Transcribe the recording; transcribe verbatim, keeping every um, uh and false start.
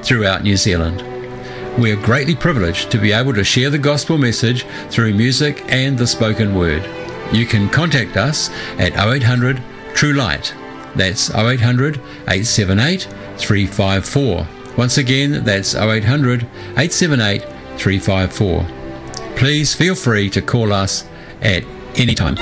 throughout New Zealand. We are greatly privileged to be able to share the gospel message through music and the spoken word. You can contact us at oh eight hundred True Light. That's oh eight hundred, eight seven eight, three five four. Once again, that's oh eight hundred, eight seven eight, three five four. Please feel free to call us at any time.